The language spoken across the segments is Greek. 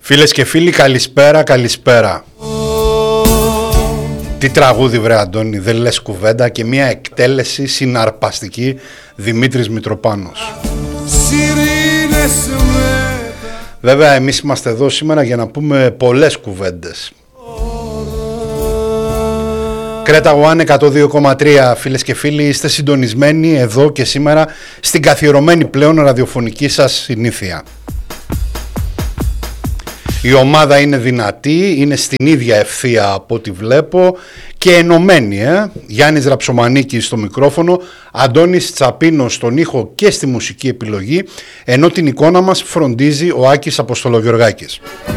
Φίλες και φίλοι, καλησπέρα, καλησπέρα. Τι τραγούδι βρε Αντώνη, δεν λες κουβέντα, και μια εκτέλεση συναρπαστική, Δημήτρης Μητροπάνος. Βέβαια εμείς είμαστε εδώ σήμερα για να πούμε πολλές κουβέντες. Κρέτα One 102,3, φίλες και φίλοι, είστε συντονισμένοι εδώ και σήμερα στην καθιερωμένη πλέον ραδιοφωνική σας συνήθεια. Η ομάδα είναι δυνατή, είναι στην ίδια ευθεία από ό,τι βλέπω και ενωμένη. Γιάννης Ραψομανίκης στο μικρόφωνο, Αντώνης Τσαπίνος στον ήχο και στη μουσική επιλογή, ενώ την εικόνα μας φροντίζει ο Άκης Αποστολογιοργάκης.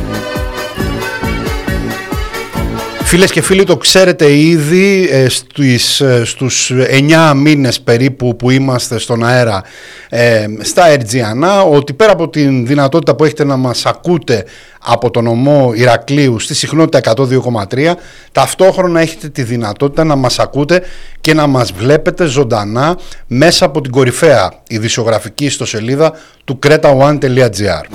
Φίλες και φίλοι, το ξέρετε ήδη στους 9 μήνες περίπου που είμαστε στον αέρα στα Ερτζιανά, ότι πέρα από την δυνατότητα που έχετε να μας ακούτε από τον νομό Ηρακλείου στη συχνότητα 102,3, ταυτόχρονα έχετε τη δυνατότητα να μας ακούτε και να μας βλέπετε ζωντανά μέσα από την κορυφαία ειδησιογραφική ιστοσελίδα του cretaone.gr.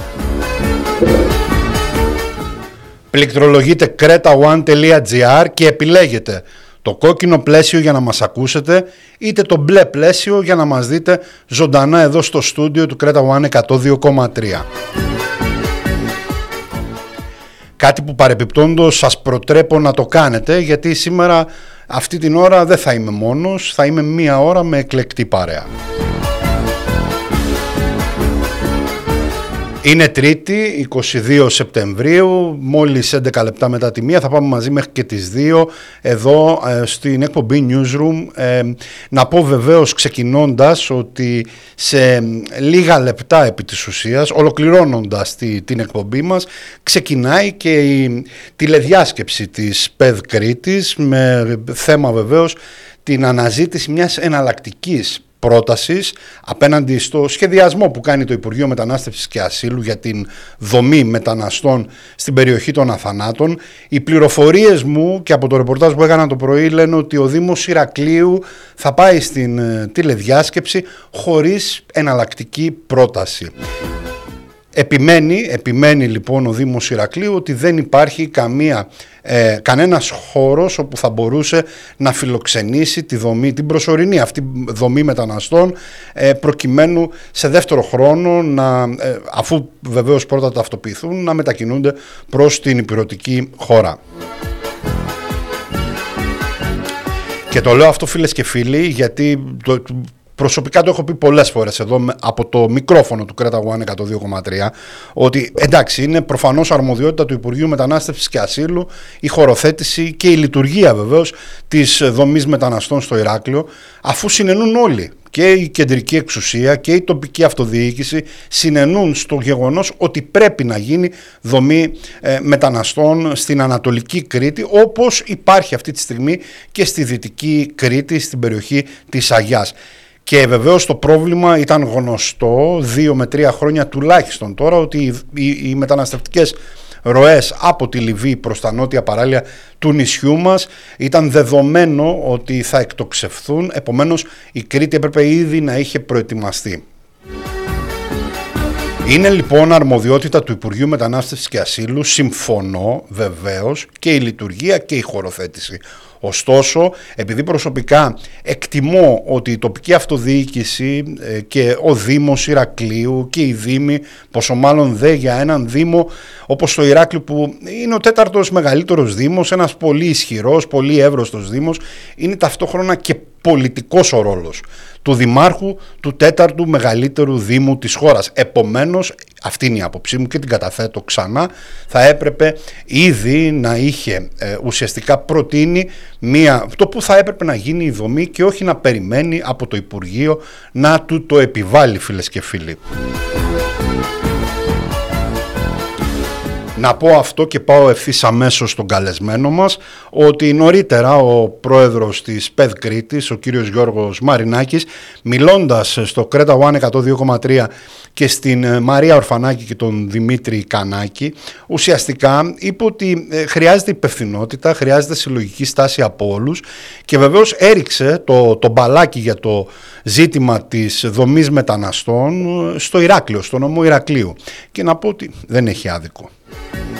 Πληκτρολογείτε cretaone.gr και επιλέγετε το κόκκινο πλαίσιο για να μας ακούσετε, είτε το μπλε πλαίσιο για να μας δείτε ζωντανά εδώ στο στούντιο του Κρέτα One 102,3. Κάτι που παρεπιπτόντως σας προτρέπω να το κάνετε, γιατί σήμερα αυτή την ώρα δεν θα είμαι μόνος, θα είμαι μία ώρα με εκλεκτή παρέα. Είναι Τρίτη, 22 Σεπτεμβρίου, μόλις 11 λεπτά μετά τη 1, θα πάμε μαζί μέχρι και τις 2 εδώ στην εκπομπή Newsroom. Να πω βεβαίως ξεκινώντας ότι σε λίγα λεπτά επί της ουσίας, ολοκληρώνοντας την εκπομπή μας, ξεκινάει και η τηλεδιάσκεψη της ΠΕΔ Κρήτης με θέμα βεβαίως την αναζήτηση μιας εναλλακτικής πρότασης απέναντι στο σχεδιασμό που κάνει το Υπουργείο Μετανάστευσης και Ασύλου για την δομή μεταναστών στην περιοχή των Αθανάτων. Οι πληροφορίες μου και από το ρεπορτάζ που έκανα το πρωί λένε ότι ο Δήμος Ηρακλείου θα πάει στην τηλεδιάσκεψη χωρίς εναλλακτική πρόταση. Επιμένει λοιπόν ο Δήμος Ηρακλείου ότι δεν υπάρχει κανένας χώρος όπου θα μπορούσε να φιλοξενήσει τη δομή, την προσωρινή αυτή δομή μεταναστών, προκειμένου σε δεύτερο χρόνο, αφού βεβαίως πρώτα ταυτοποιηθούν, να μετακινούνται προς την ηπειρωτική χώρα. Και το λέω αυτό, φίλες και φίλοι, γιατί προσωπικά το έχω πει πολλές φορές εδώ από το μικρόφωνο του Κρέτα One 102,3, ότι εντάξει, είναι προφανώς αρμοδιότητα του Υπουργείου Μετανάστευσης και Ασύλου η χωροθέτηση και η λειτουργία βεβαίως της δομής μεταναστών στο Ηράκλειο, αφού συνενούν όλοι, και η κεντρική εξουσία και η τοπική αυτοδιοίκηση συνενούν στο γεγονός ότι πρέπει να γίνει δομή μεταναστών στην Ανατολική Κρήτη, όπως υπάρχει αυτή τη στιγμή και στη Δυτική Κρήτη, στην περιοχή της Αγιάς. Και βεβαίως το πρόβλημα ήταν γνωστό 2 με 3 χρόνια τουλάχιστον τώρα, ότι οι μεταναστευτικές ροές από τη Λιβύη προς τα νότια παράλια του νησιού μας ήταν δεδομένο ότι θα εκτοξευθούν, επομένως η Κρήτη έπρεπε ήδη να είχε προετοιμαστεί. Είναι λοιπόν αρμοδιότητα του Υπουργείου Μετανάστευσης και Ασύλου, συμφωνώ βεβαίως, και η λειτουργία και η χωροθέτηση. Ωστόσο, επειδή προσωπικά εκτιμώ ότι η τοπική αυτοδιοίκηση και ο Δήμος Ηρακλείου και οι Δήμοι, πόσο μάλλον δε για έναν Δήμο όπως το Ηράκλειο, που είναι ο 4ος μεγαλύτερος Δήμος, ένας πολύ ισχυρός, πολύ εύρωστος Δήμος, είναι ταυτόχρονα και πολιτικός ο ρόλος του Δημάρχου του 4ου μεγαλύτερου Δήμου της χώρας. Επομένως, αυτή είναι η άποψή μου και την καταθέτω ξανά, θα έπρεπε ήδη να είχε ουσιαστικά προτείνει το που θα έπρεπε να γίνει η δομή και όχι να περιμένει από το Υπουργείο να του το επιβάλλει, φίλες και φίλοι. Να πω αυτό και πάω ευθύς αμέσως στον καλεσμένο μας, ότι νωρίτερα ο πρόεδρος της ΠΕΔ Κρήτης, ο κύριος Γιώργος Μαρινάκης, μιλώντας στο Κρέτα One 102,3 και στην Μαρία Ορφανάκη και τον Δημήτρη Κανάκη, ουσιαστικά είπε ότι χρειάζεται υπευθυνότητα, χρειάζεται συλλογική στάση από όλους, και βεβαίως έριξε το μπαλάκι για το ζήτημα της δομής μεταναστών στο Ηράκλειο, στο νομό Ηρακλείου. Και να πω ότι δεν έχει άδικο.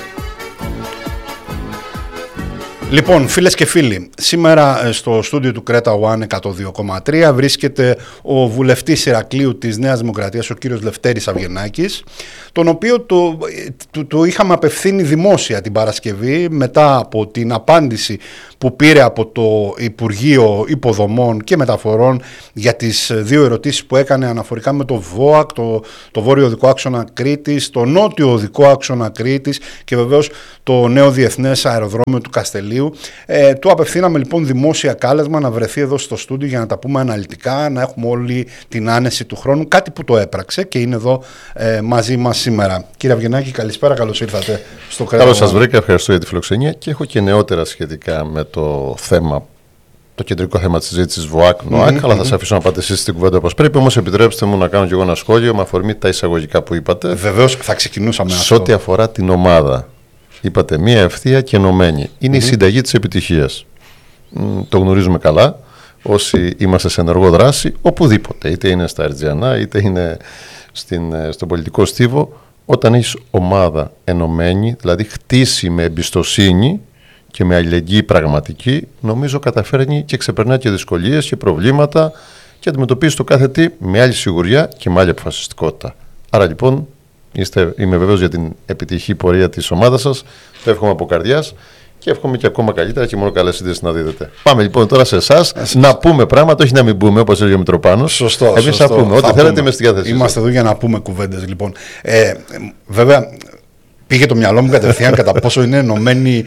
Λοιπόν, φίλες και φίλοι, σήμερα στο στούντιο του Κρέτα One 102,3 βρίσκεται ο βουλευτής Ηρακλείου της Νέας Δημοκρατίας, ο κύριος Λευτέρης Αυγενάκης, τον οποίο του είχαμε απευθύνει δημόσια την Παρασκευή μετά από την απάντηση που πήρε από το Υπουργείο Υποδομών και Μεταφορών για τις δύο ερωτήσεις που έκανε αναφορικά με το ΒΟΑΚ, το Βόρειο Οδικό Άξονα Κρήτης, το Νότιο Οδικό Άξονα Κρήτης και βεβαίως το νέο Διεθνές Αεροδρόμιο του Καστελείου. Του απευθύναμε λοιπόν δημόσια κάλεσμα να βρεθεί εδώ στο στούντιο για να τα πούμε αναλυτικά, να έχουμε όλη την άνεση του χρόνου, κάτι που το έπραξε και είναι εδώ μαζί μας σήμερα. Κύριε Αυγενάκη, καλησπέρα, καλώς ήρθατε στο Κρέτα. Καλώς σας βρήκα, ευχαριστώ για τη φιλοξενία και έχω και νεότερα σχετικά με το θέμα, το κεντρικό θέμα της συζήτησης ΒΟΑΚ-ΝΟΑΚ, αλλά θα σας αφήσω να πάτε εσείς στην κουβέντα όπως πρέπει. Όμως επιτρέψτε μου να κάνω και εγώ ένα σχόλιο με αφορμή τα εισαγωγικά που είπατε. Βεβαίως θα ξεκινούσαμε αυτό. Σε ό,τι αφορά την ομάδα, είπατε μία ευθεία και ενωμένη. Είναι η συνταγή της επιτυχίας. Το γνωρίζουμε καλά. Όσοι είμαστε σε ενεργό δράση, οπουδήποτε, είτε είναι στα Ερτζιανά, είτε είναι στον πολιτικό στίβο, όταν έχεις ομάδα ενωμένη, δηλαδή χτίσει με εμπιστοσύνη και με αλληλεγγύη πραγματική, νομίζω καταφέρνει και ξεπερνά και δυσκολίες και προβλήματα και αντιμετωπίζει το κάθε τι με άλλη σιγουριά και με άλλη αποφασιστικότητα. Άρα λοιπόν είμαι βέβαιος για την επιτυχή πορεία της ομάδας σας, το εύχομαι από καρδιάς και εύχομαι και ακόμα καλύτερα και μόνο καλές ιδέες να δίδετε. Πάμε λοιπόν τώρα σε εσάς να πούμε πράγματα, όχι να μην πούμε όπως έλεγε ο Μητροπάνος. Σωστό. Εμείς θα πούμε ό,τι θέλετε μες στη διάθεση. Είμαστε εδώ για να πούμε κουβέντες λοιπόν. Βέβαια. Πήγε το μυαλό μου κατευθείαν κατά πόσο είναι ενωμένη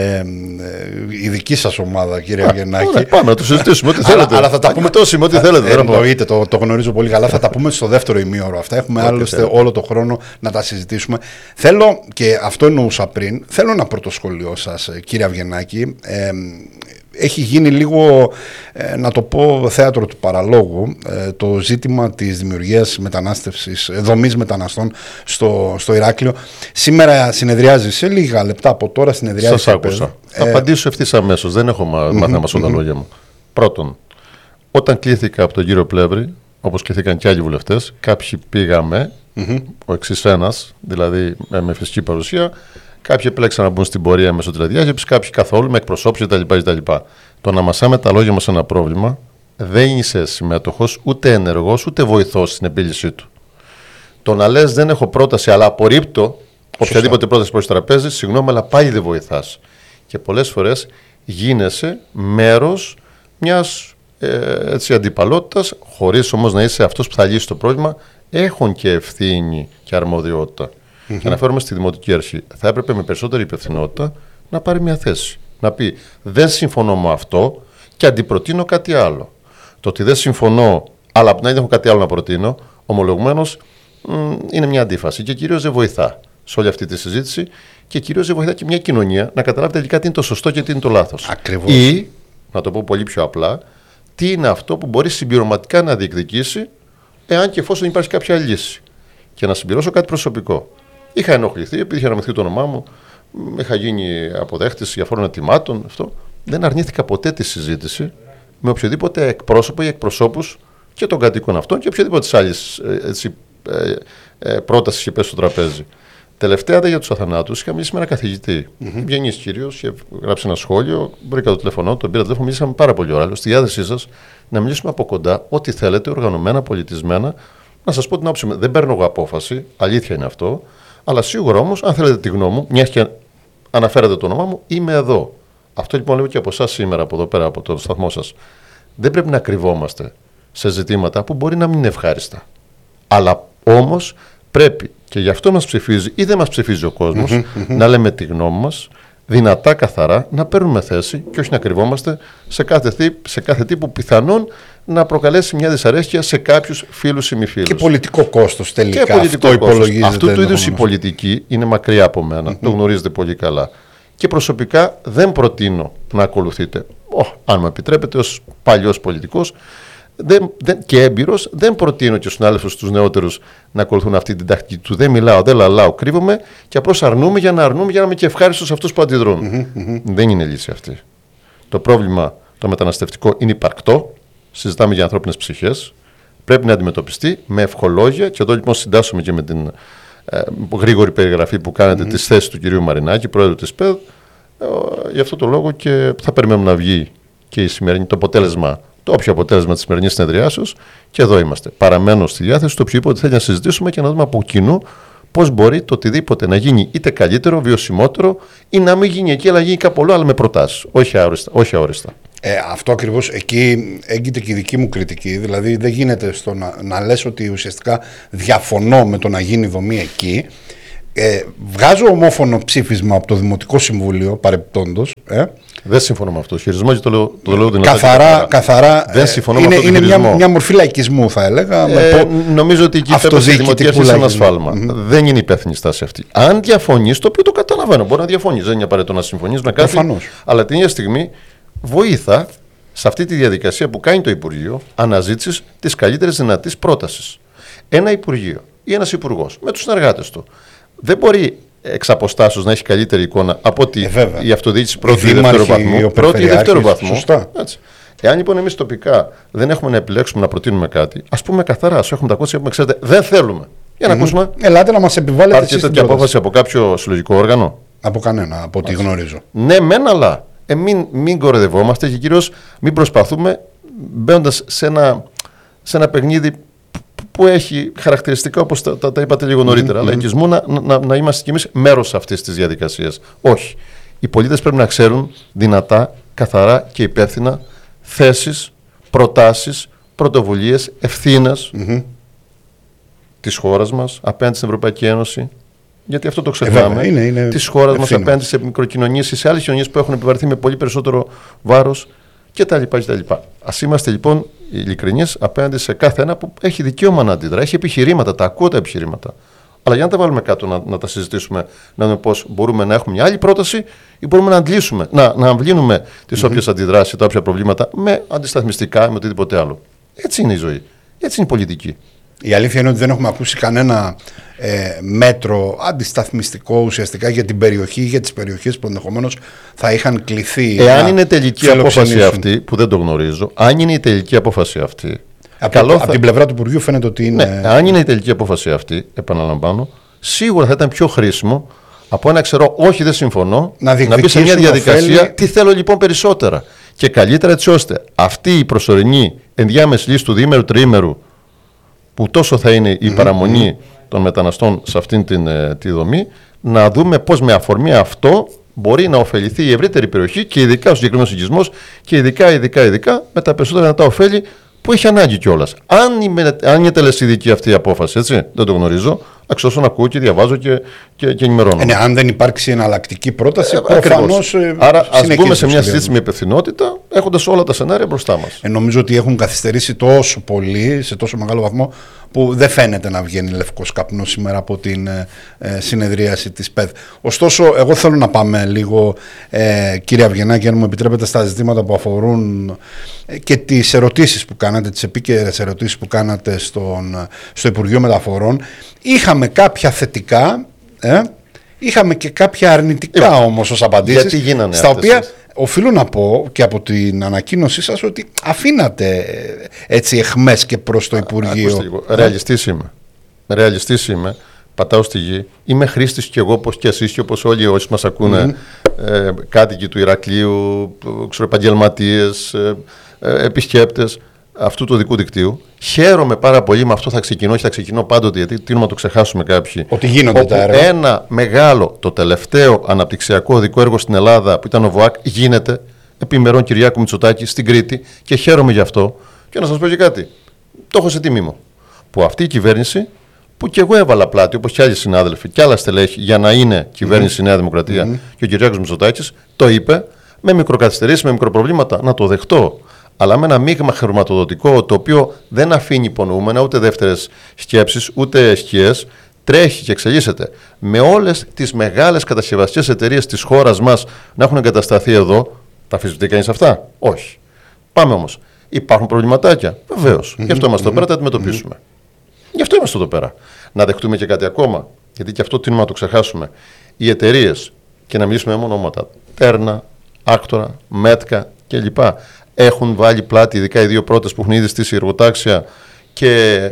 η δική σας ομάδα, κύριε Αυγενάκη. Πάμε να το συζητήσουμε ό,τι θέλετε. Αλλά θα τα πούμε τόσο ό,τι θέλετε. Εννοείται, το γνωρίζω πολύ καλά. Θα τα πούμε στο δεύτερο ημίωρο αυτά. Έχουμε άλλωστε όλο το χρόνο να τα συζητήσουμε. Θέλω, και αυτό εννοούσα πριν, θέλω ένα πρώτο σχόλιο σας, κύριε Αυγενάκη. Έχει γίνει λίγο, να το πω, θέατρο του παραλόγου το ζήτημα της δημιουργίας μετανάστευσης, δομής μεταναστών στο Ηράκλειο. Σήμερα συνεδριάζει σε λίγα λεπτά από τώρα. Σας άκουσα. Θα απαντήσω ευθύς αμέσως. Δεν έχω μάθει να μασώ τα λόγια μου. Πρώτον, όταν κλήθηκα από τον κύριο Πλεύρη, όπως κλήθηκαν και άλλοι βουλευτές, κάποιοι πήγαμε, ο εξής ένας, δηλαδή με φυσική παρουσία. Κάποιοι επέλεξαν να μπουν στην πορεία μέσω τηλεδιάσκεψης, κάποιοι καθόλου με εκπροσώπηση κτλ. Το να μασάμε τα λόγια μας ένα πρόβλημα δεν είσαι συμμέτοχος, ούτε ενεργός, ούτε βοηθός στην επίλυσή του. Το να λες δεν έχω πρόταση, αλλά απορρίπτω οποιαδήποτε πρόταση προς το τραπέζι, συγγνώμη, αλλά πάλι δεν βοηθάς. Και πολλές φορές γίνεσαι μέρος μιας αντιπαλότητας, χωρίς όμως να είσαι αυτός που θα λύσει το πρόβλημα, έχουν και ευθύνη και αρμοδιότητα. Και αναφέρομαι στη Δημοτική Αρχή. Θα έπρεπε με περισσότερη υπευθυνότητα να πάρει μια θέση. Να πει δεν συμφωνώ με αυτό και αντιπροτείνω κάτι άλλο. Το ότι δεν συμφωνώ, αλλά απ' την άλλη έχω κάτι άλλο να προτείνω, ομολογουμένως είναι μια αντίφαση και κυρίως δεν βοηθά σε όλη αυτή τη συζήτηση και κυρίως δεν βοηθά και μια κοινωνία να καταλάβει τελικά τι είναι το σωστό και τι είναι το λάθος. Ακριβώς. Ή, να το πω πολύ πιο απλά, τι είναι αυτό που μπορεί συμπληρωματικά να διεκδικήσει εάν και εφόσον υπάρχει κάποια λύση. Και να συμπληρώσω κάτι προσωπικό. Είχα ενοχληθεί επειδή είχε αναμειχθεί το όνομά μου, είχα γίνει αποδέχτης διαφόρων ετοιμάτων. Αυτό. Δεν αρνήθηκα ποτέ τη συζήτηση με οποιοδήποτε εκπρόσωπο ή εκπροσώπους και των κατοίκων αυτών και οποιοδήποτε άλλη πρόταση είχε πέσει στο τραπέζι. Τελευταία για τους αθανάτους είχα μιλήσει με ένα καθηγητή. Βγαίνεις κυρίως και γράψει ένα σχόλιο. Βρήκα το τηλεφωνό, τον πήρα τηλέφωνο, μιλήσαμε πάρα πολύ ώρα. Στη διάθεσή σας να μιλήσουμε από κοντά, ό,τι θέλετε, οργανωμένα, πολιτισμένα. Να σας πω την άποψη μου. Δεν παίρνω εγώ απόφαση, αλήθεια είναι αυτό. Αλλά σίγουρα όμως, αν θέλετε τη γνώμη μου, μιας και αναφέρετε το όνομά μου, είμαι εδώ. Αυτό λοιπόν λέω και από εσάς σήμερα, από εδώ πέρα, από τον σταθμό σας. Δεν πρέπει να κρυβόμαστε σε ζητήματα που μπορεί να μην είναι ευχάριστα. Αλλά όμως πρέπει, και γι' αυτό μας ψηφίζει ή δεν μας ψηφίζει ο κόσμος, να λέμε τη γνώμη μας, δυνατά, καθαρά, να παίρνουμε θέση και όχι να κρυβόμαστε σε κάθε τι που πιθανόν να προκαλέσει μια δυσαρέσκεια σε κάποιους φίλους ή μη φίλους. Και πολιτικό κόστος τελικά. Και πολιτικό αυτό κόστος. υπολογίζεται. Αυτού του είδους η πολιτική είναι μακριά από μένα. Το γνωρίζετε πολύ καλά. Και προσωπικά δεν προτείνω να ακολουθείτε. Αν μου επιτρέπετε, ως παλιός πολιτικός και έμπειρος, δεν προτείνω και στους συνάδελφους τους νεότερους να ακολουθούν αυτή την τακτική του. Δεν μιλάω, δεν λαλάω, κρύβομαι και απλώς αρνούμε για να είμαι και ευχάριστος σε αυτούς που αντιδρούν. Δεν είναι λύση αυτή. Το πρόβλημα το μεταναστευτικό είναι υπαρκτό. Συζητάμε για ανθρώπινες ψυχές. Πρέπει να αντιμετωπιστεί με ευχολόγια και εδώ λοιπόν συντάσσομαι και με την γρήγορη περιγραφή που κάνετε της θέσης του κυρίου Μαρινάκη, πρόεδρου της ΠΕΔ. Γι' αυτό το λόγο και θα περιμένουμε να βγει και η σημερινή, το αποτέλεσμα, το όποιο αποτέλεσμα της σημερινής συνεδριάσεως, και εδώ είμαστε. Παραμένω στη διάθεση του οποιοδήποτε θέλει να συζητήσουμε και να δούμε από κοινού πώς μπορεί το οτιδήποτε να γίνει είτε καλύτερο, βιωσιμότερο, ή να μην γίνει εκεί, αλλά να γίνει κάπου αλλού, αλλά με προτάσεις, όχι αόριστα. Αυτό ακριβώς, εκεί έγκυται και η δική μου κριτική. Δηλαδή δεν γίνεται στο να λες ότι ουσιαστικά διαφωνώ με το να γίνει δομή εκεί. Βγάζω ομόφωνο ψήφισμα από το Δημοτικό Συμβούλιο παρεπιπτόντως. Δεν συμφωνώ με αυτό. Χειρισμό και το λέω δυνατά. Καθαρά. Δεν συμφωνώ με αυτό. Είναι μια μορφή λαϊκισμού, θα έλεγα. Νομίζω ότι εκεί η Δημοτική Αρχή ένα σφάλμα. Δεν είναι υπεύθυνη στάση αυτή. Αν διαφωνεί, το οποίο το καταλαβαίνω, μπορεί να διαφωνεί. Δεν είναι απαραίτητο να συμφωνεί με κάτι. Προφανώς. Αλλά την ίδια στιγμή βοήθα σε αυτή τη διαδικασία που κάνει το Υπουργείο αναζήτησης της καλύτερης δυνατής πρότασης. Ένα Υπουργείο ή ένας Υπουργός με τους συνεργάτες του δεν μπορεί εξ αποστάσεως να έχει καλύτερη εικόνα από ότι η αυτοδιοίκηση πρώτη ή δεύτερο βαθμό. Εάν λοιπόν εμείς τοπικά δεν έχουμε να επιλέξουμε να προτείνουμε κάτι, ας πούμε καθαρά, ας έχουμε τα κόστη που ξέρετε, δεν θέλουμε. Για να ακούσουμε. Ελάτε να μας επιβάλλετε. Υπάρχει τέτοια απόφαση από κάποιο συλλογικό όργανο? Από κανένα, από ό,τι γνωρίζω. Ναι, μεν, αλλά μην κοροϊδευόμαστε και κυρίως μην προσπαθούμε μπαίνοντας σε ένα παιχνίδι που έχει χαρακτηριστικά, όπως τα είπατε λίγο νωρίτερα, λαϊκισμού, να είμαστε κι εμείς μέρος αυτής της διαδικασίας. Όχι. Οι πολίτες πρέπει να ξέρουν δυνατά, καθαρά και υπεύθυνα θέσεις, προτάσεις, πρωτοβουλίες, ευθύνες της χώρας μας απέναντι στην Ευρωπαϊκή Ένωση. Γιατί αυτό το ξεχνάμε. Της χώρας μας απέναντι σε μικροκοινωνίες ή σε άλλες κοινωνίες που έχουν επιβαρυνθεί με πολύ περισσότερο βάρος κτλ. Ας είμαστε λοιπόν ειλικρινείς απέναντι σε κάθε ένα που έχει δικαίωμα να αντιδρά, έχει επιχειρήματα, τα ακούω τα επιχειρήματα. Αλλά για να τα βάλουμε κάτω, να τα συζητήσουμε, να δούμε πώς μπορούμε να έχουμε μια άλλη πρόταση ή μπορούμε να αντλήσουμε, να αμβλύνουμε τις όποιες αντιδράσεις, τα όποια προβλήματα με αντισταθμιστικά, με οτιδήποτε άλλο. Έτσι είναι η ζωή. Έτσι είναι η πολιτική. Η αλήθεια είναι ότι δεν έχουμε ακούσει κανένα μέτρο αντισταθμιστικό ουσιαστικά για την περιοχή, για τις περιοχές που ενδεχομένως θα είχαν κληθεί. Εάν είναι τελική απόφαση αυτή, που δεν το γνωρίζω, αν είναι η τελική απόφαση αυτή. Από την πλευρά του Υπουργείου φαίνεται ότι είναι. Ναι, αν είναι η τελική απόφαση αυτή, επαναλαμβάνω, σίγουρα θα ήταν πιο χρήσιμο από ένα ξέρω, όχι δεν συμφωνώ, να μπει σε μια διαδικασία. Τι θέλω λοιπόν περισσότερα. Και καλύτερα έτσι ώστε αυτή η προσωρινή ενδιάμεση λύση του διήμερου τριήμερου, που τόσο θα είναι η παραμονή των μεταναστών σε αυτήν τη δομή, να δούμε πώς με αφορμή αυτό μπορεί να ωφεληθεί η ευρύτερη περιοχή και ειδικά ο συγκεκριμένος οικισμός και ειδικά με τα περισσότερα δυνατά ωφέλη που έχει ανάγκη κιόλας. Αν είναι τελεσίδικη αυτή η απόφαση, έτσι, δεν το γνωρίζω, εξ όσων ακούω και διαβάζω και ενημερώνω. Αν δεν υπάρξει εναλλακτική πρόταση, προφανώς. Άρα ας μπούμε σε μια συζήτηση με υπευθυνότητα, έχοντας όλα τα σενάρια μπροστά μας. Νομίζω ότι έχουν καθυστερήσει τόσο πολύ, σε τόσο μεγάλο βαθμό, που δεν φαίνεται να βγαίνει λευκός καπνός σήμερα από την συνεδρίαση της ΠΕΔ. Ωστόσο, εγώ θέλω να πάμε λίγο, κύριε Αυγενάκη, αν μου επιτρέπετε, στα ζητήματα που αφορούν και τις ερωτήσεις που κάνατε, τις επίκαιρες ερωτήσεις που κάνατε στο Υπουργείο Μεταφορών. Είχαμε κάποια θετικά, είχαμε και κάποια αρνητικά όμως ως απαντήσεις. Γιατί γίνανε στα οποία οφείλω να πω και από την ανακοίνωσή σας ότι αφήνατε έτσι εχμές και προς το Υπουργείο. Ρεαλιστής είμαι. Πατάω στη γη. Είμαι χρήστης κι εγώ, όπως και εσείς και όπως όλοι όσοι μας ακούνε, κάτοικοι του Ηρακλείου, επαγγελματίες, επισκέπτες αυτού του δικού δικτύου. Χαίρομαι πάρα πολύ, με αυτό θα ξεκινώ πάντοτε, γιατί τείνουμε να το ξεχάσουμε κάποιοι. Ότι γίνονται τα έργα. Ένα μεγάλο, το τελευταίο αναπτυξιακό οδικό έργο στην Ελλάδα που ήταν ο ΒΟΑΚ γίνεται επιμερών Κυριάκου Μητσοτάκη στην Κρήτη και χαίρομαι γι' αυτό. Και να σας πω και κάτι. Το έχω σε τιμή μου. Που αυτή η κυβέρνηση, που και εγώ έβαλα πλάτη, όπως και άλλοι συνάδελφοι και άλλα στελέχη, για να είναι κυβέρνηση Νέα Δημοκρατία και ο Κυριάκος Μητσοτάκης, το είπε με μικροκαθυστερήσεις, με μικροπροβλήματα. Να το δεχτώ. Αλλά με ένα μείγμα χρηματοδοτικό το οποίο δεν αφήνει υπονοούμενα ούτε δεύτερες σκέψεις ούτε σκιές, τρέχει και εξελίσσεται. Με όλες τις μεγάλες κατασκευαστικές εταιρείες της χώρας μας να έχουν εγκατασταθεί εδώ, τα αμφισβητεί κανείς αυτά? Όχι. Πάμε όμως. Υπάρχουν προβληματάκια? Βεβαίως. Γι' αυτό είμαστε εδώ πέρα, τα αντιμετωπίσουμε. Γι' αυτό είμαστε εδώ πέρα. Να δεχτούμε και κάτι ακόμα, γιατί και αυτό τίνουμε να το ξεχάσουμε. Οι εταιρείες, και να μιλήσουμε με ονόματα, Τέρνα, Άκτορα, Μέτκα κλπ. Έχουν βάλει πλάτη, ειδικά οι δύο πρώτες που έχουν ήδη στήσει εργοτάξια, και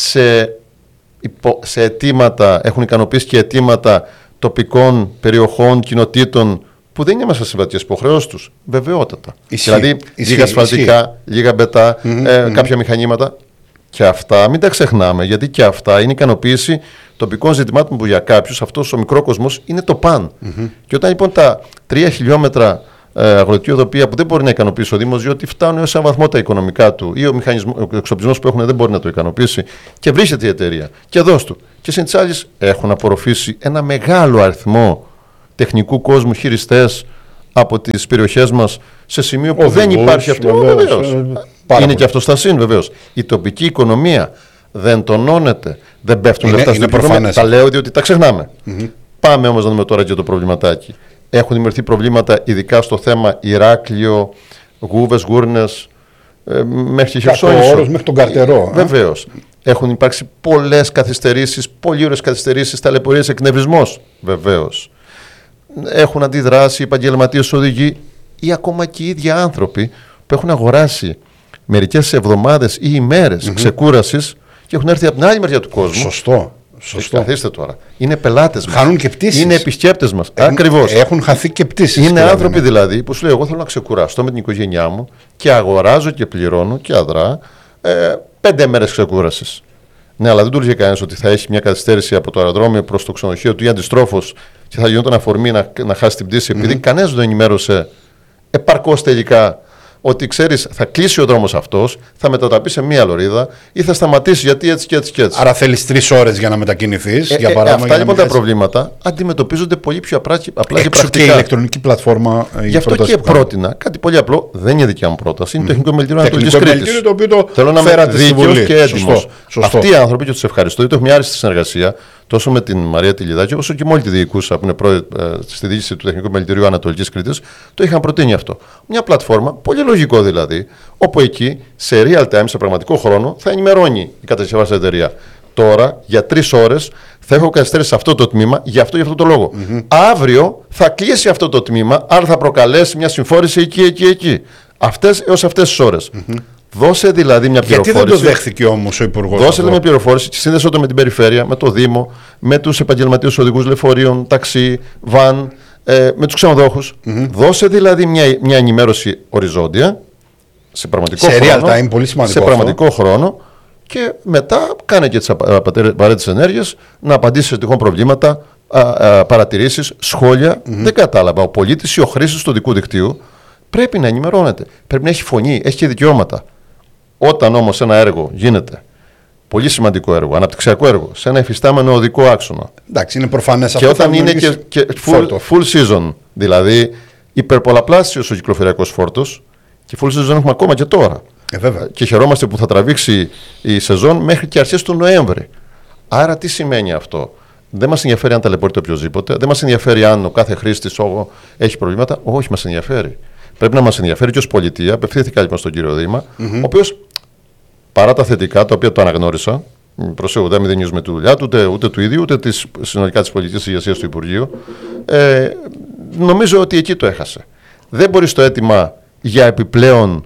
σε αιτήματα, έχουν ικανοποιήσει και αιτήματα τοπικών περιοχών, κοινοτήτων που δεν είναι μέσα στις συμβατικές υποχρεώσεις τους. Βεβαιότατα. Δηλαδή, λίγα ασφαλτικά, λίγα μπετά, κάποια μηχανήματα. Και αυτά μην τα ξεχνάμε, γιατί και αυτά είναι ικανοποίηση τοπικών ζητημάτων που για κάποιους αυτός ο μικρό κόσμος είναι το παν. Και όταν λοιπόν τα 3 χιλιόμετρα αγροτική οδοπία που δεν μπορεί να ικανοποιήσει ο Δήμος, διότι φτάνουν έως έναν βαθμό τα οικονομικά του ή ο εξοπλισμός που έχουν δεν μπορεί να το ικανοποιήσει, και βρίσκεται η εταιρεία και δώσ' του. Και συν τις άλλες έχουν απορροφήσει ένα μεγάλο αριθμό τεχνικού κόσμου, χειριστές από τις περιοχές μας, σε σημείο που δεν υπάρχει αυτό. Βεβαίως. Είναι και αυτό στα συν, βεβαίως. Η τοπική οικονομία δεν τονώνεται, δεν πέφτουν λεφτά στην οικονομία. Τα λέω διότι τα ξεχνάμε. Πάμε όμως να δούμε τώρα και το προβληματάκι. Έχουν δημιουργηθεί προβλήματα, ειδικά στο θέμα Ηράκλειο, Γούβες, Γούρνες, μέχρι και Χερσόνησο. Μέχρι τον Καρτερό. Βεβαίως. Έχουν υπάρξει πολλές καθυστερήσεις, πολύ ωραίες καθυστερήσεις, ταλαιπωρίες, εκνευρισμός. Βεβαίως. Έχουν αντιδράσει οι επαγγελματίες οδηγοί ή ακόμα και οι ίδιοι άνθρωποι που έχουν αγοράσει μερικές εβδομάδες ή ημέρες ξεκούρασης και έχουν έρθει από την άλλη μεριά του κόσμου. Σωστό. Καθίστε τώρα. Είναι πελάτες μας. Χάνουν και πτήσεις. Είναι επισκέπτες μας. Ακριβώς. Έχουν χαθεί και πτήσεις. Είναι άνθρωποι δηλαδή που σου λέει: εγώ θέλω να ξεκουραστώ με την οικογένειά μου και αγοράζω και πληρώνω και αδρά 5 μέρες ξεκούρασης. Ναι, αλλά δεν του λέει κανένας ότι θα έχει μια καθυστέρηση από το αεροδρόμιο προς το ξενοδοχείο του ή αντιστρόφως και θα γινόταν αφορμή να χάσει την πτήση, επειδή κανένας δεν ενημέρωσε επαρκώς τελικά ότι ξέρεις, θα κλείσει ο δρόμος αυτός, θα μετατραπεί σε μία λωρίδα ή θα σταματήσει γιατί έτσι και έτσι και έτσι. Άρα θέλεις 3 ώρες για να μετακινηθείς. Για παράδειγμα, αυτά λοιπόν τα προβλήματα αντιμετωπίζονται πολύ πιο απλά και πρακτικά. Και η ηλεκτρονική πλατφόρμα. Γι' αυτό και πρότεινα κάτι πολύ απλό, δεν είναι δικιά μου πρόταση, είναι το Τεχνικό Μελητήριο Ανατολικής Κρήτης. Το οποίο το θέλω να είμαι δίκαιος και έτοιμος. Σωστό. Αυτοί οι άνθρωποι, και τους ευχαριστώ, γιατί έχουμε μια άριστη συνεργασία τόσο με την Μαρία Τηλιδάκη, όσο και με όλη τη διοικούσα που είναι στη διοίκηση του Τεχνικού Μελητηρίου Ανατολικής Κρήτης, το είχαν προτείνει αυτό. Μια πλατφόρμα, πολύ λογικό δηλαδή, όπου εκεί σε real time, σε πραγματικό χρόνο, θα ενημερώνει η κατασκευαστική εταιρεία. Τώρα, για 3 ώρες, θα έχω καθυστέρηση σε αυτό το τμήμα, γι' αυτό το λόγο. Αύριο θα κλείσει αυτό το τμήμα, άρα θα προκαλέσει μια συμφόρηση εκεί. Έως αυτές τις ώρες. Δώσε δηλαδή μια πληροφόρηση. Γιατί δεν το δέχθηκε όμως ο Υπουργός? Δώσε μια πληροφόρηση και σύνδεσαι το με την περιφέρεια, με το Δήμο, με τους επαγγελματίες οδηγούς λεωφορείων, ταξί, βαν, με τους ξενοδόχους. Δώσε δηλαδή μια ενημέρωση οριζόντια, σε πραγματικό χρόνο. Real time, πολύ σημαντικό. Σε πραγματικό χρόνο. Και μετά κάνε και τις απαραίτητες ενέργειες να απαντήσει σε τυχόν προβλήματα, παρατηρήσεις, σχόλια. Δεν κατάλαβα. Ο πολίτης ή ο χρήστης του δικού δικτύου πρέπει να ενημερώνεται. Πρέπει να έχει φωνή, έχει και δικαιώματα. Όταν όμως ένα έργο γίνεται, πολύ σημαντικό έργο, αναπτυξιακό έργο, σε ένα εφιστάμενο οδικό άξονα. Εντάξει, είναι προφανές αυτό. Και όταν είναι και full season, δηλαδή υπερπολαπλάσιος ο κυκλοφοριακός φόρτος, και full season έχουμε ακόμα και τώρα. Και χαιρόμαστε που θα τραβήξει η σεζόν μέχρι και αρχές του Νοέμβρη. Άρα τι σημαίνει αυτό? Δεν μας ενδιαφέρει αν ταλαιπωρείται οποιοδήποτε, δεν μας ενδιαφέρει αν ο κάθε χρήστης έχει προβλήματα. Όχι, μας ενδιαφέρει. Πρέπει να μας ενδιαφέρει και ως πολιτεία. Απευθύνθηκα λοιπόν στον κύριο Δήμα, ο οποίος παρά τα θετικά, τα οποία το αναγνώρισα, προσέχω, δεν μηδενίζουμε τη δουλειά του, ούτε του ίδιου, ούτε συνολικά της πολιτικής ηγεσίας του Υπουργείου, νομίζω ότι εκεί το έχασε. Δεν μπορεί στο αίτημα για επιπλέον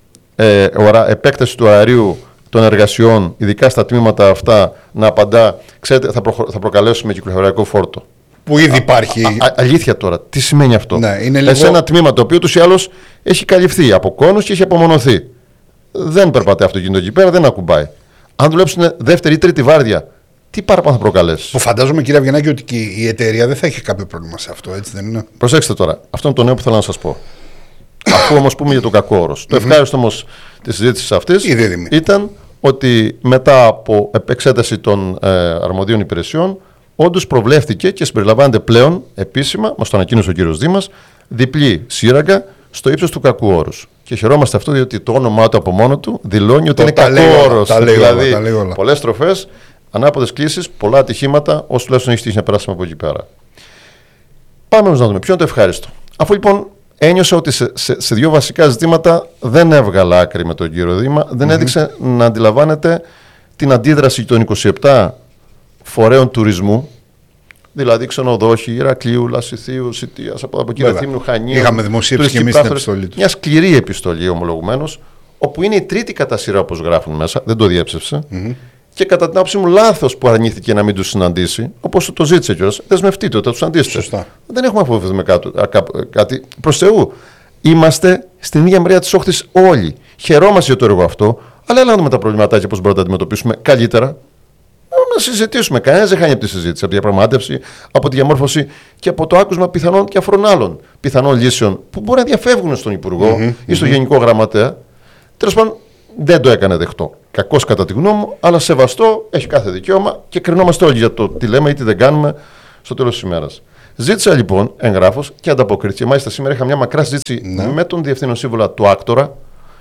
επέκταση του αερίου των εργασιών, ειδικά στα τμήματα αυτά, να απαντά, ξέρετε, θα προκαλέσουμε κυκλοφοριακό φόρτο. Που ήδη υπάρχει. Αλήθεια τώρα. Τι σημαίνει αυτό? Ναι, είναι σε ένα τμήμα το οποίο ούτως ή άλλως έχει καλυφθεί από κόνους και έχει απομονωθεί. Δεν περπατάει αυτοκίνητο εκεί πέρα, δεν ακουμπάει. Αν δουλέψουν δεύτερη ή τρίτη βάρδια, τι παραπάνω θα προκαλέσει? Που φαντάζομαι, κύριε Αυγενάκη, ότι και η εταιρεία δεν θα έχει κάποιο πρόβλημα σε αυτό, έτσι δεν είναι? Προσέξτε τώρα. Αυτό είναι το νέο που θέλω να σας πω. Αφού όμως πούμε για το κακό όρος. Το ευχάριστο όμως της συζήτησης αυτής ήταν ότι μετά από επεξέταση των αρμοδίων υπηρεσιών, όντως προβλέφθηκε και συμπεριλαμβάνεται πλέον επίσημα, μας το ανακοίνωσε ο κύριος Δήμας, διπλή σύραγγα στο ύψος του κακού όρους. Και χαιρόμαστε αυτό, διότι το όνομά του από μόνο του δηλώνει ότι είναι κακό όρος. Δηλαδή, πολλές στροφές, ανάποδες κλήσεις, πολλά ατυχήματα, όσο τουλάχιστον έχει τύχει να περάσουμε από εκεί πέρα. Πάμε όμως να δούμε ποιο είναι το ευχάριστο. Αφού λοιπόν ένιωσα ότι σε δύο βασικά ζητήματα δεν έβγαλα άκρη με τον κύριο Δήμα, δεν έδειξε να αντιλαμβάνεται την αντίδραση των 27 φορέων τουρισμού, δηλαδή ξενοδόχοι Ηρακλείου, Λασιθίου, Σιτίας, από εκεί Ρεθύμνου, Χανίου. Είχαμε δημοσίευσει και εμείς την επιστολή του. Μια σκληρή επιστολή, ομολογουμένως, όπου είναι η τρίτη κατά σειρά, όπως γράφουν μέσα, δεν το διέψευσε, Και κατά την άποψή μου, λάθος που αρνήθηκε να μην τους συναντήσει, όπως το ζήτησε κιόλας. Δεσμευτείτε όταν τους συναντήσετε. Σωστά. Δεν έχουμε αποφευθεί με κάτι. Προς Θεού. Είμαστε στην ίδια μεριά της όχθης όλοι. Χαιρόμαστε για το έργο αυτό, αλλά έλα να δούμε τα προβληματάκια πώς μπορούμε να τα αντιμετωπίσουμε καλύτερα. Να συζητήσουμε. Κανένας δεν χάνει από τη συζήτηση, από τη διαπραγμάτευση, από τη διαμόρφωση και από το άκουσμα πιθανών διαφορών άλλων πιθανών λύσεων που μπορεί να διαφεύγουν στον Υπουργό ή στον Γενικό Γραμματέα. Τέλος πάντων, δεν το έκανε δεκτό. Κακώς κατά τη γνώμη μου, αλλά σεβαστό, έχει κάθε δικαίωμα και κρινόμαστε όλοι για το τι λέμε ή τι δεν κάνουμε στο τέλος της ημέρας. Ζήτησα λοιπόν εγγράφος και ανταποκρίθηκε. Μάλιστα, σήμερα είχα μια μακρά συζήτηση με τον Διευθύνων Σύμβουλα του Άκτορα,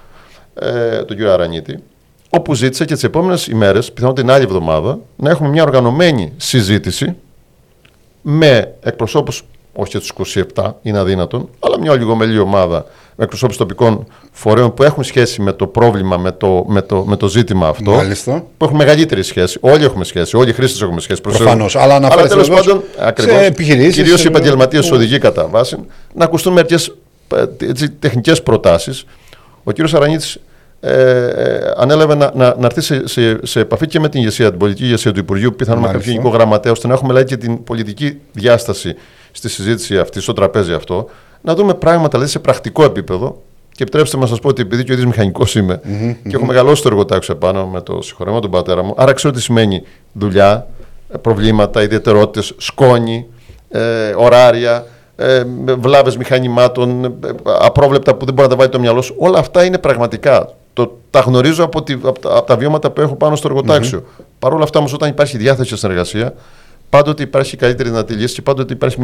τον κύριο Αρανίτη, όπου ζήτησα και τις επόμενες ημέρες, πιθανόν την άλλη εβδομάδα, να έχουμε μια οργανωμένη συζήτηση με εκπροσώπους, όχι και τους 27, είναι αδύνατον, αλλά μια ολιγομελή ομάδα με εκπροσώπους τοπικών φορέων που έχουν σχέση με το πρόβλημα, με το ζήτημα αυτό. Μάλιστα. Που έχουν μεγαλύτερη σχέση. Όλοι έχουμε σχέση. Όλοι οι χρήστες έχουμε σχέση. Προφανώς. Αλλά τέλος πάντων, σε επιχειρήσεις. Κυρίως οι επαγγελματίες οδηγοί κατά βάση, να ακουστούν μερικές τεχνικές προτάσεις. Ο κύριος Αρανίτης ανέλαβε να έρθει σε επαφή και με την ηγεσία, την πολιτική ηγεσία του Υπουργείου, πιθανόν με κάποιο γενικό γραμματέα, ώστε να έχουμε δηλαδή και την πολιτική διάσταση στη συζήτηση αυτή, στο τραπέζι αυτό, να δούμε πράγματα δηλαδή σε πρακτικό επίπεδο. Και επιτρέψτε μου να σας πω ότι επειδή και ο ίδιος μηχανικός είμαι και έχω μεγαλώσει το εργοτάξιο επάνω με το συγχωρεμένο τον πατέρα μου, άρα ξέρω τι σημαίνει δουλειά, προβλήματα, ιδιαιτερότητες, σκόνη, ωράρια, βλάβες μηχανημάτων, απρόβλεπτα που δεν μπορεί να τα βάλει το μυαλό σου. Όλα αυτά είναι πραγματικά. Τα γνωρίζω από τα βιώματα που έχω πάνω στο εργοτάξιο. Παρ' όλα αυτά όμως, όταν υπάρχει διάθεση συνεργασία, πάντοτε υπάρχει καλύτερη δυνατή λύση και πάντοτε υπάρχει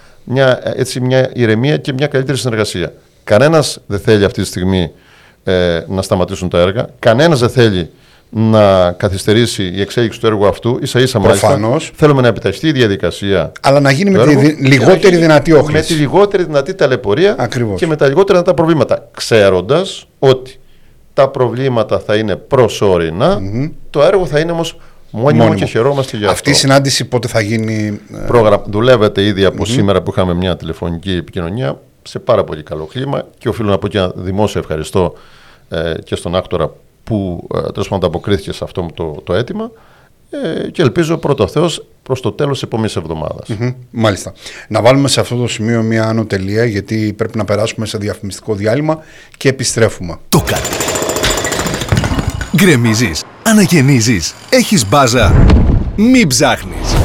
μια ηρεμία και μια καλύτερη συνεργασία. Κανένας δεν θέλει αυτή τη στιγμή να σταματήσουν τα έργα. Κανένας δεν θέλει να καθυστερήσει η εξέλιξη του έργου αυτού. Ίσα-ίσα μάλιστα θέλουμε να επιταχυνθεί η διαδικασία. Αλλά να γίνει με τη λιγότερη δυνατή όχληση. Με τη λιγότερη δυνατή ταλαιπωρία. Ακριβώς. Και με τα λιγότερα δυνατά προβλήματα. Ξέροντας ότι τα προβλήματα θα είναι προσωρινά, το έργο θα είναι όμως μόνιμο και χαιρόμαστε για αυτό. Αυτή η συνάντηση πότε θα γίνει? Δουλεύεται ήδη από σήμερα που είχαμε μια τηλεφωνική επικοινωνία σε πάρα πολύ καλό κλίμα και οφείλω να πω και ένα δημόσιο ευχαριστώ και στον Άκτορα που τέλος πάντων αποκρίθηκε σε αυτό το αίτημα και ελπίζω πρώτο Θεός προς το τέλος της επόμενης εβδομάδας. Μάλιστα. Να βάλουμε σε αυτό το σημείο μια άνω τελεία, γιατί πρέπει να περάσουμε σε διαφημιστικό διάλειμμα και επιστρέφουμε. Το κάτι. Γκρεμίζεις, αναγεννίζεις, έχεις μπάζα. Μην ψάχνεις.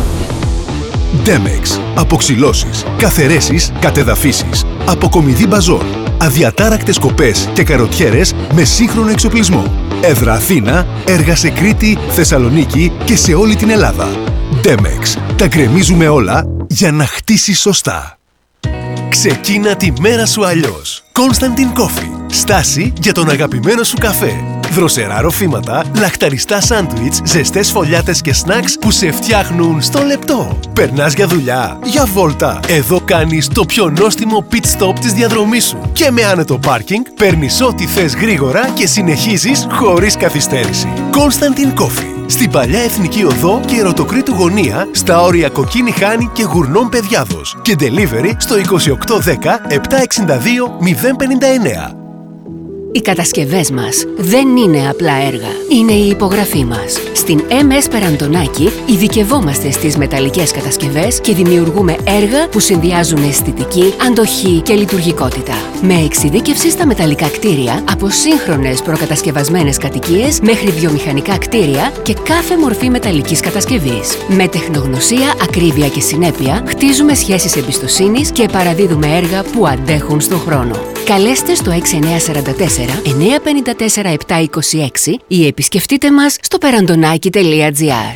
Demex. Αποξυλώσεις, καθαιρέσεις, κατεδαφίσεις. Αποκομιδή μπαζών. Αδιατάρακτες κοπές και καροτιέρες με σύγχρονο εξοπλισμό. Έδρα Αθήνα, έργα σε Κρήτη, Θεσσαλονίκη και σε όλη την Ελλάδα. Demex. Τα γκρεμίζουμε όλα για να χτίσεις σωστά. Ξεκίνα τη μέρα σου αλλιώς. Constant Coffee. Στάση για τον αγαπημένο σου καφέ. Δροσερά ροφήματα, λαχταριστά σάντουιτς, ζεστές φωλιάτες και σνακς που σε φτιάχνουν στο λεπτό. Περνάς για δουλειά, για βόλτα. Εδώ κάνεις το πιο νόστιμο pit stop της διαδρομής σου. Και με άνετο πάρκινγκ παίρνεις ό,τι θες γρήγορα και συνεχίζεις χωρίς καθυστέρηση. Constant Coffee. Στην παλιά Εθνική Οδό και Ερωτοκρήτου Γωνία, στα όρια Κοκκίνη Χάνη και Γουρνών Παιδιάδος. Και delivery στο 2810 762 059. Οι κατασκευές μας δεν είναι απλά έργα, είναι η υπογραφή μας. Στην MS Περαντονάκη ειδικευόμαστε στις μεταλλικές κατασκευές και δημιουργούμε έργα που συνδυάζουν αισθητική, αντοχή και λειτουργικότητα. Με εξειδίκευση στα μεταλλικά κτίρια, από σύγχρονες προκατασκευασμένες κατοικίες μέχρι βιομηχανικά κτίρια και κάθε μορφή μεταλλικής κατασκευής. Με τεχνογνωσία, ακρίβεια και συνέπεια, χτίζουμε σχέσεις εμπιστοσύνης και παραδίδουμε έργα που αντέχουν στον χρόνο. Καλέστε στο 6944 954 726 ή επισκεφτείτε μας στο perandonaki.gr.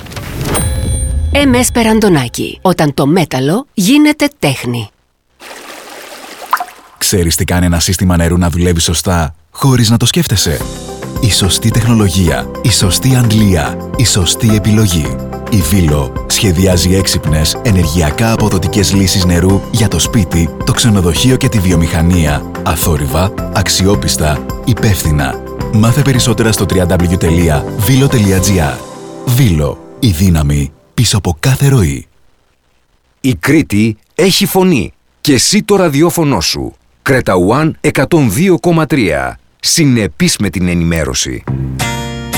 MS Περαντονάκη. Όταν το μέταλλο γίνεται τέχνη. Ξέρεις τι κάνει ένα σύστημα νερού να δουλεύει σωστά, χωρίς να το σκέφτεσαι? Η σωστή τεχνολογία, η σωστή αντλία, η σωστή επιλογή. Η Βίλο σχεδιάζει έξυπνες, ενεργειακά αποδοτικές λύσεις νερού για το σπίτι, το ξενοδοχείο και τη βιομηχανία. Αθόρυβα, αξιόπιστα, υπεύθυνα. Μάθε περισσότερα στο www.vilo.gr. Βίλο, η δύναμη πίσω από κάθε ροή. Η Κρήτη έχει φωνή και εσύ το ραδιόφωνο σου. Κρέτα One 102,3. Συνεπής με την ενημέρωση.